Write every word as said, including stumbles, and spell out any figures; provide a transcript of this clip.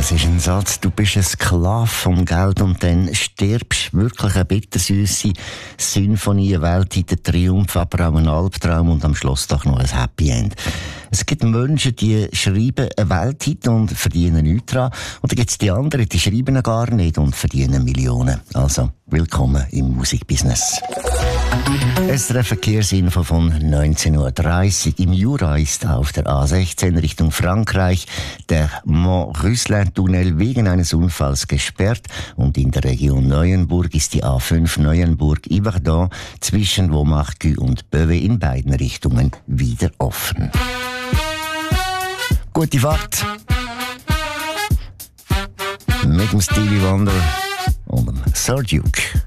Das ist ein Satz, du bist ein Sklave vom Geld und dann stirbst. Wirklich eine bittersüße Sinfonie, eine weltweiter Triumph, aber auch ein Albtraum und am Schluss doch noch ein Happy End. Es gibt Menschen, die schreiben einen Welthit und verdienen nichts dran. Und dann gibt es die anderen, die schreiben ihn gar nicht und verdienen Millionen. Also, willkommen im Musikbusiness. S R F Verkehrsinfo von neunzehn Uhr dreißig. Im Jura ist auf der A sechzehn Richtung Frankreich der Mont-Rüsslin-Tunnel wegen eines Unfalls gesperrt und in der Region Neuenburg ist die A fünf Neuenburg-Yverdon zwischen Vaumarcus und Beuve in beiden Richtungen wieder offen. Gute Fahrt mit dem Stevie Wonder und dem Sir Duke.